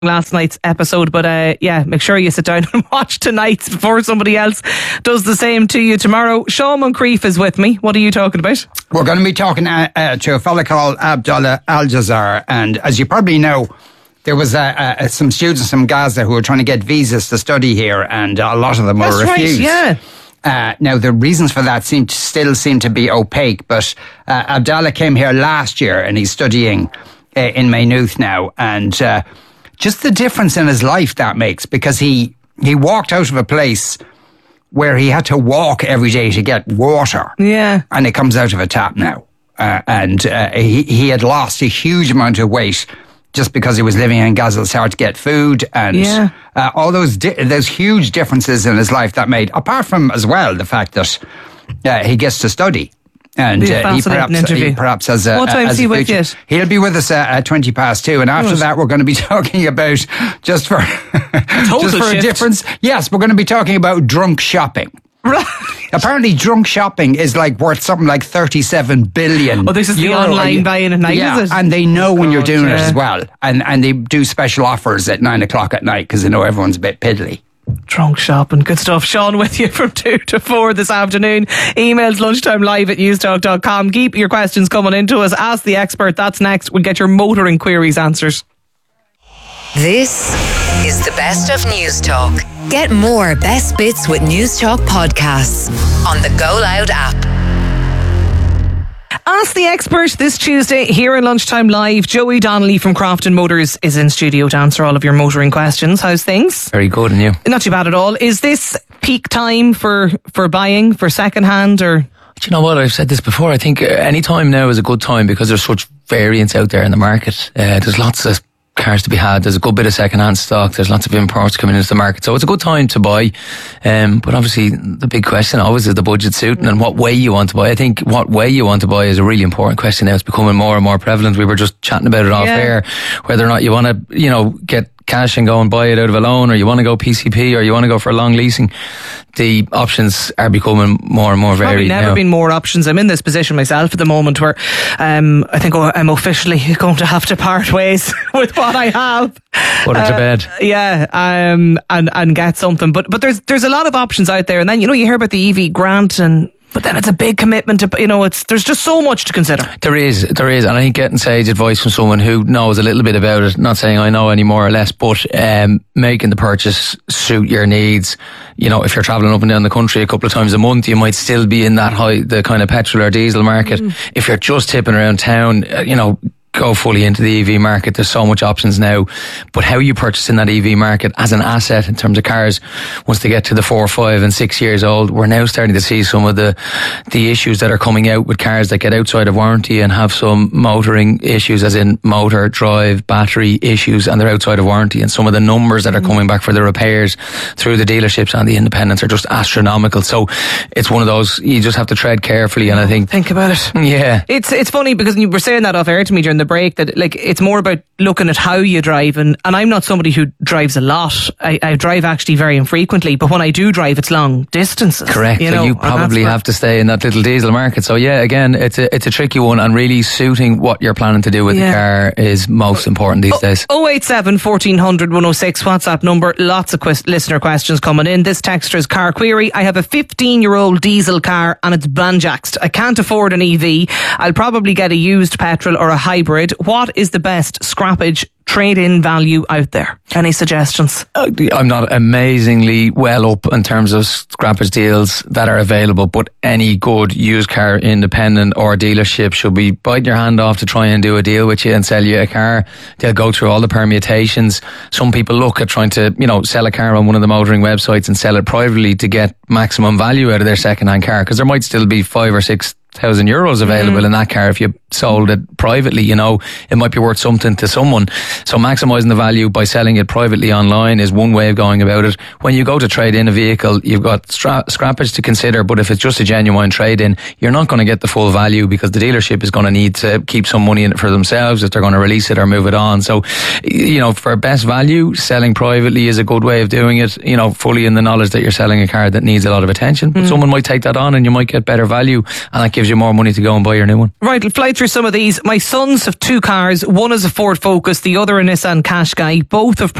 last night's episode, but make sure you sit down and watch tonight's before somebody else does the same to you tomorrow. Sean Moncrief is with me. What are you talking about? We're going to be talking to a fella called Abdullah Al-Jazar, and as you probably know, there was some students from Gaza who were trying to get visas to study here, and a lot of them were refused. Right, yeah. Now, the reasons for that still seem to be opaque, but Abdallah came here last year and he's studying in Maynooth now, and just the difference in his life that makes, because he walked out of a place where he had to walk every day to get water. Yeah. And it comes out of a tap now. And he had lost a huge amount of weight just because he was living in Gaza. It's hard to get food, and all those huge differences in his life that made, apart from as well the fact that he gets to study. And he perhaps has a... What time is he with you? He'll be with us at 2:20, and after that we're going to be talking about, just for a difference, yes, we're going to be talking about drunk shopping. Right. Apparently drunk shopping is worth something like 37 billion. Oh, this is the online buying at night, is it? And they know when you're doing it as well. And they do special offers at 9 o'clock at night because they know everyone's a bit piddly. Drunk shopping, good stuff. Sean with you from 2 to 4 this afternoon. Emails lunchtimelive@newstalk.com. Keep your questions coming into us. Ask the expert. That's next. We'll get your motoring queries answered. This is the best of News Talk. Get more best bits with News Talk podcasts on the Go Loud app. Ask the expert this Tuesday here in Lunchtime Live. Joey Donnelly from Crofton Motors is in studio to answer all of your motoring questions. How's things? Very good, and you? Not too bad at all. Is this peak time for buying, for second hand, or? Do you know what? I've said this before. I think any time now is a good time because there's such variance out there in the market. There's lots of cars to be had. There's a good bit of second-hand stock. There's lots of imports coming into the market. So it's a good time to buy. But obviously the big question always is the budget suiting and what way you want to buy. I think what way you want to buy is a really important question now. It's becoming more and more prevalent. We were just chatting about it off air, whether or not you want to, get cash and go and buy it out of a loan, or you want to go PCP, or you want to go for long leasing. The options are becoming more and more varied. There's never been more options. I'm in this position myself at the moment where I think I'm officially going to have to part ways with what I have. Put it to bed. And get something. But there's a lot of options out there, and then you hear about the EV grant, but then it's a big commitment to, there's just so much to consider. There is. And I think getting sage advice from someone who knows a little bit about it, not saying I know any more or less, but making the purchase suit your needs. If you're travelling up and down the country a couple of times a month, you might still be in the kind of petrol or diesel market. If you're just tipping around town, go fully into the EV market. There's so much options now, but how you purchase in that EV market as an asset in terms of cars, once they get to the 4, 5 and 6 years old, we're now starting to see some of the issues that are coming out with cars that get outside of warranty and have some motoring issues, as in motor, drive, battery issues, and they're outside of warranty. And some of the numbers that are coming back for the repairs through the dealerships and the independents are just astronomical. So it's one of those, you just have to tread carefully. And I think about it. Yeah. It's funny because you were saying that off air to me during the break, that it's more about looking at how you drive, and I'm not somebody who drives a lot. I drive actually very infrequently, but when I do drive, it's long distances. Correct. So you probably have to stay in that little diesel market. So yeah, again, it's a tricky one, and really suiting what you're planning to do with the car is most important these days. 087 1400 106 WhatsApp number. Lots of listener questions coming in. This texter's car query: I have a 15-year-old diesel car and it's banjaxed. I can't afford an EV. I'll probably get a used petrol or a hybrid. What is the best scrappage trade-in value out there? Any suggestions? I'm not amazingly well up in terms of scrappage deals that are available, but any good used car independent or dealership should be biting your hand off to try and do a deal with you and sell you a car. They'll go through all the permutations. Some people look at trying to, sell a car on one of the motoring websites and sell it privately to get maximum value out of their second-hand car, because there might still be 5,000 or 6,000 euros available in that car. If you sold it privately, it might be worth something to someone. So maximising the value by selling it privately online is one way of going about it. When you go to trade in a vehicle, you've got scrappage to consider, but if it's just a genuine trade-in, you're not going to get the full value, because the dealership is going to need to keep some money in it for themselves if they're going to release it or move it on. So, for best value, selling privately is a good way of doing it, fully in the knowledge that you're selling a car that needs a lot of attention. But someone might take that on and you might get better value, and that gives you more money to go and buy your new one. Right, we'll fly through through some of these. My sons have 2 cars. One is a Ford Focus, the other a Nissan Qashqai. Both have